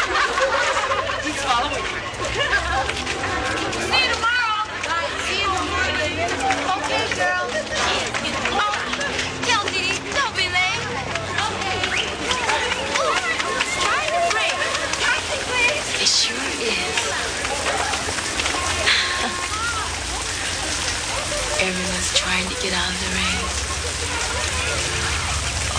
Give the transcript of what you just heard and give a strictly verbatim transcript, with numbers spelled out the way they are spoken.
He's following you. See you tomorrow. Bye. See you in the morning. Okay, girl. Oh, tell Dee Dee, don't be late. Okay. Ooh, try to break. Casting, please. It sure is. Everyone's trying to get out of the rain.